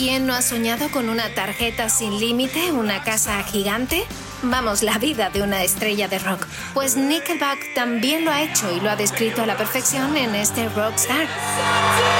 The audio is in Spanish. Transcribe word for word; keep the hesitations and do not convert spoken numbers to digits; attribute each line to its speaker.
Speaker 1: ¿Quién no ha soñado con una tarjeta sin límite, una casa gigante? Vamos, la vida de una estrella de rock. Pues Nickelback también lo ha hecho y lo ha descrito a la perfección en este Rockstar.